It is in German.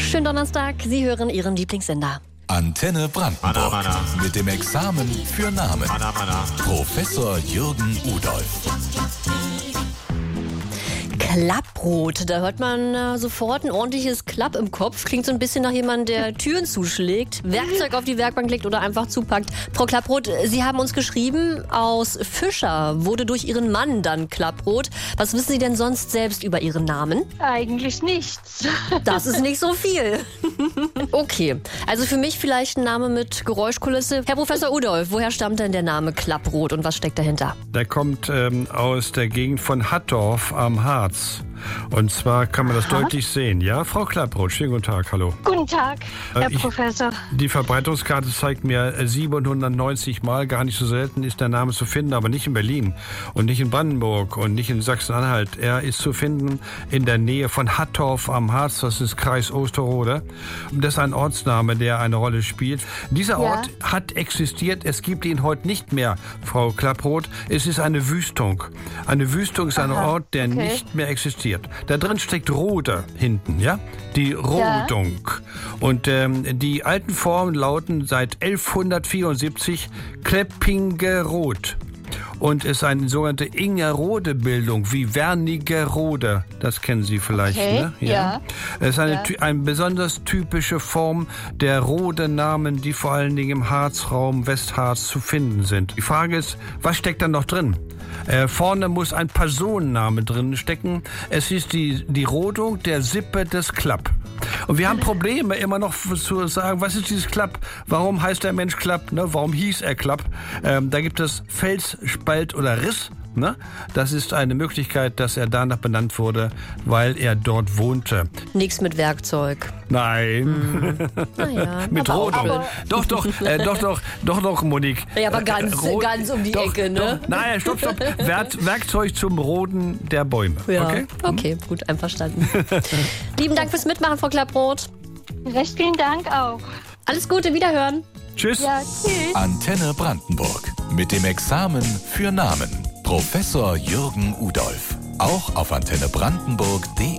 Schönen Donnerstag, Sie hören Ihren Lieblingssender. Antenne Brandenburg mit dem Examen für Namen. Professor Jürgen Udolph. Klapprot, da hört man sofort ein ordentliches Klapp im Kopf. Klingt so ein bisschen nach jemandem, der Türen zuschlägt, Werkzeug auf die Werkbank legt oder einfach zupackt. Frau Klapprot, Sie haben uns geschrieben, aus Fischer wurde durch Ihren Mann dann Klapprot. Was wissen Sie denn sonst selbst über Ihren Namen? Eigentlich nichts. Das ist nicht so viel. Okay, also für mich vielleicht ein Name mit Geräuschkulisse. Herr Professor Udolph, woher stammt denn der Name Klapprot und was steckt dahinter? Der kommt aus der Gegend von Hattorf am Harz. Und zwar kann man das deutlich sehen. Ja, Frau Klapprot, schönen guten Tag, hallo. Guten Tag, Herr Professor. Die Verbreitungskarte zeigt mir 790 Mal, gar nicht so selten ist der Name zu finden, aber nicht in Berlin und nicht in Brandenburg und nicht in Sachsen-Anhalt. Er ist zu finden in der Nähe von Hattorf am Harz, das ist Kreis Osterode. Das ist ein Ortsname, der eine Rolle spielt. Dieser Ort hat existiert, es gibt ihn heute nicht mehr, Frau Klapprot. Es ist eine Wüstung. Eine Wüstung ist ein Ort, der nicht mehr existiert. Da drin steckt Rode hinten, ja? Die Rodung. Und die alten Formen lauten seit 1174 Kleppingerode. Und es ist eine sogenannte Ingerode-Bildung, wie Wernigerode. Das kennen Sie vielleicht, ne? Ja. Es ist eine besonders typische Form der Rode-Namen, die vor allen Dingen im Harzraum Westharz zu finden sind. Die Frage ist, was steckt da noch drin? Vorne muss ein Personenname drin stecken. Es ist die Rodung der Sippe des Klapp. Und wir haben Probleme immer noch zu sagen, was ist dieses Klapp? Warum heißt der Mensch Klapp? Ne? Warum hieß er Klapp? Da gibt es Felsspalt oder Riss. Ne? Das ist eine Möglichkeit, dass er danach benannt wurde, weil er dort wohnte. Nichts mit Werkzeug. Nein. Naja, mit Rodung. Doch, Monique. Ja, aber ganz um die Ecke, ne? Nein, stopp. Werkzeug zum Roden der Bäume. Ja. Okay? Okay, gut, einverstanden. Lieben Dank fürs Mitmachen, Frau Klapprot. Recht vielen Dank auch. Alles Gute, wiederhören. Tschüss. Ja, tschüss. Antenne Brandenburg mit dem Examen für Namen. Professor Jürgen Udolph. Auch auf antennebrandenburg.de.